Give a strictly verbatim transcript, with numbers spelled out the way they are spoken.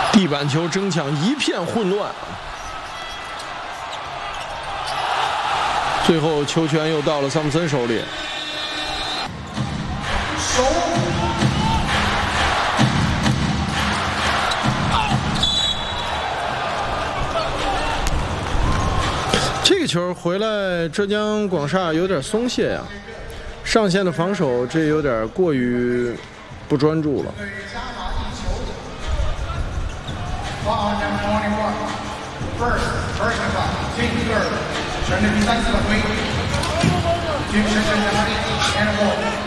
地板球争抢一片混乱，最后球权又到了桑普森手里。这个球回来，浙江广厦有点松懈呀、啊，上线的防守这有点过于不专注了。 全队第三次的回归，军神神的力，前入。